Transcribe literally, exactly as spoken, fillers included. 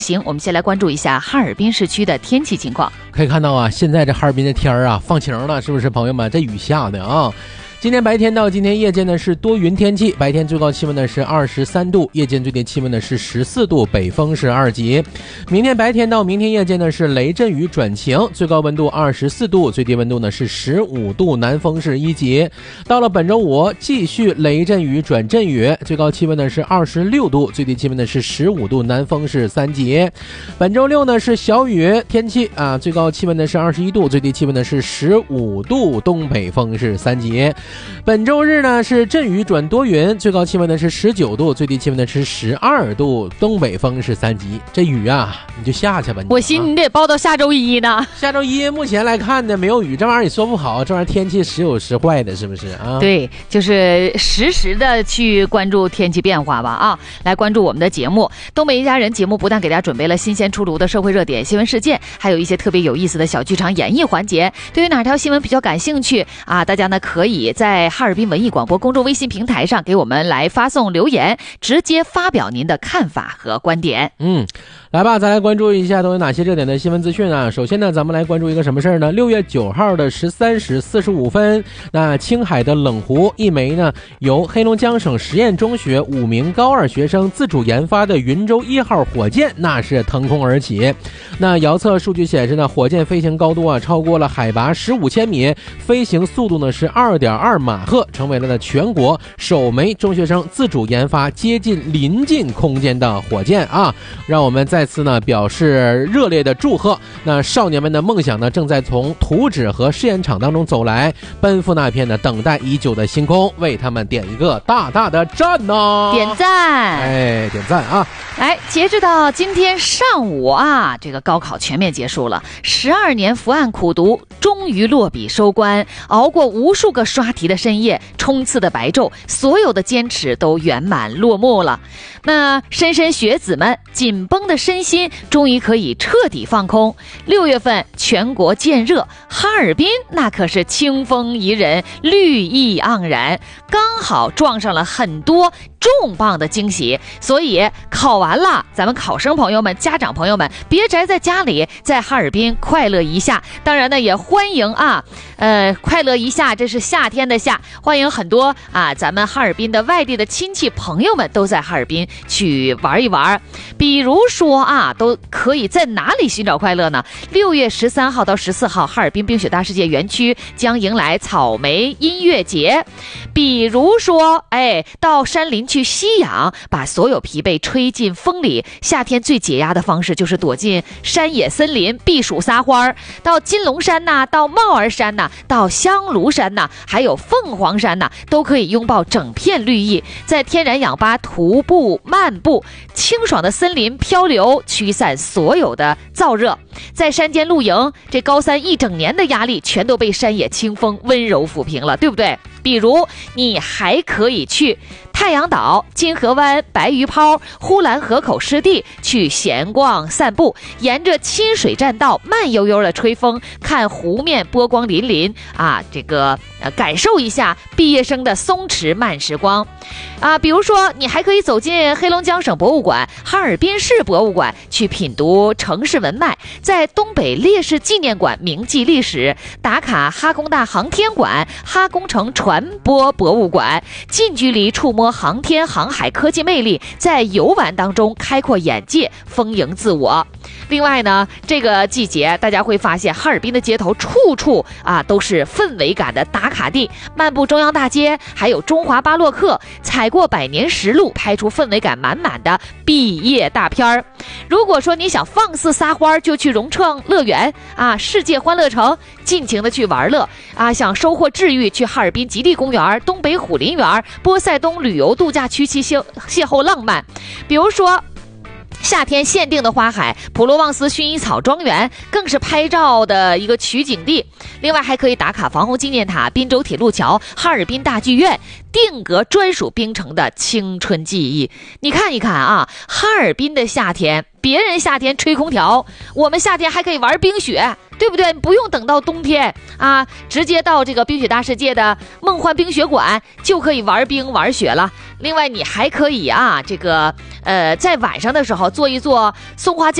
行，我们先来关注一下哈尔滨市区的天气情况。 可以看到啊，现在这哈尔滨的天儿啊放晴了，是不是朋友们？这雨下的啊。今天白天到今天夜间呢是多云天气，白天最高气温呢是二十三度，夜间最低气温呢是十四度，北风是二级。明天白天到明天夜间呢是雷阵雨转晴，最高温度二十四度，最低温度呢是十五度，南风是一级。到了本周五继续雷阵雨转阵雨，最高气温呢是二十六度，最低气温呢是十五度，南风是三级。本周六呢是小雨天气啊，最高气温呢是二十一度，最低气温呢是十五度，东北风是三级。本周日呢是阵雨转多云，最高气温呢是十九度，最低气温呢是十二度，东北风是三级。这雨啊你就下去吧， 我寻你得报到下周一呢。 下周一目前来看呢没有雨，这玩意儿也说不好，这玩意儿天气时有时坏的，是不是啊？ 对，就是实时的去关注天气变化吧啊！来关注我们的节目，东北一家人节目不但给大家准备了新鲜出炉的社会热点新闻事件，还有一些特别有意思的小剧场演绎环节。对于哪条新闻比较感兴趣啊，大家呢可以在哈尔滨文艺广播公众微信平台上给我们来发送留言，直接发表您的看法和观点。 嗯，来吧，咱来关注一下都有哪些热点的新闻资讯啊。首先呢，咱们来关注一个什么事儿呢？六月九号的十三时四十五分，那青海的冷湖一枚呢由黑龙江省实验中学五名高二学生自主研发的云舟一号火箭，那是腾空而起。那遥测数据显示呢，火箭飞行高度啊超过了海拔十五千米，飞行速度呢是二点二马赫，成为了呢全国首枚中学生自主研发接近临近空间的火箭啊！让我们再次呢表示热烈的祝贺。那少年们的梦想呢正在从图纸和试验场当中走来，奔赴那片呢等待已久的星空，为他们点一个大大的赞呢！ 点赞， 哎，点赞啊！ 来，截止到今天上午啊，这个高考全面结束了，十二年伏案苦读终于落笔收官，熬过无数个刷题的深夜，冲刺的白昼，所有的坚持都圆满落幕了。那莘莘学子们紧绷的身心终于可以彻底放空。六月份全国渐热，哈尔滨那可是清风宜人，绿意盎然，刚好撞上了很多重磅的惊喜。所以考完了，咱们考生朋友们、家长朋友们别宅在家里，在哈尔滨快乐一下。当然呢也欢迎啊呃快乐一下，这是夏天的夏，欢迎很多啊咱们哈尔滨的外地的亲戚朋友们都在哈尔滨去玩一玩。比如说啊，都可以在哪里寻找快乐呢？六月十三号到十四号，哈尔滨冰雪大世界园区将迎来草莓音乐节。比如说，哎，到山林去吸氧，把所有疲惫吹进风里。夏天最解压的方式就是躲进山野森林避暑撒欢。到金龙山呐、啊，到帽儿山呐、啊，到香炉山呐、啊，还有凤凰山呐、啊，都可以拥抱整片绿意，在天然氧吧徒步漫步，清爽的森林漂流，驱散所有的燥热。在山间露营，这高三一整年的压力全都被山野清风温柔抚平了，对不对？比如你还可以去太阳岛、金河湾、白鱼泡、呼兰河口湿地去闲逛散步，沿着亲水栈道慢悠悠的吹风，看湖面波光粼粼啊，这个呃感受一下毕业生的松弛慢时光啊。比如说你还可以走进黑龙江省博物馆、哈尔滨市博物馆，去品读城市文脉，在东北烈士纪念馆铭记历史，打卡哈工大航天馆、哈工程传播博物馆，近距离触摸航天航海科技魅力，在游玩当中开阔眼界，丰盈自我。另外呢，这个季节大家会发现哈尔滨的街头处处啊都是氛围感的打卡地，漫步中央大街，还有中华巴洛克，踩过百年石路，拍出氛围感满满的毕业大片儿。如果说你想放肆撒欢，就去融创乐园啊，世界欢乐城尽情的去玩乐啊，想收获治愈，去哈尔滨极地公园、东北虎林园、波塞冬旅游度假区去邂邂逅浪漫。比如说夏天限定的花海，普罗旺斯薰衣草庄园更是拍照的一个取景地。另外还可以打卡防洪纪念塔、滨州铁路桥、哈尔滨大剧院，定格专属冰城的青春记忆。你看一看啊，哈尔滨的夏天，别人夏天吹空调，我们夏天还可以玩冰雪， 对不对？不用等到冬天啊，直接到这个冰雪大世界的梦幻冰雪馆就可以玩冰玩雪了。另外，你还可以啊，这个呃，在晚上的时候做一做松花江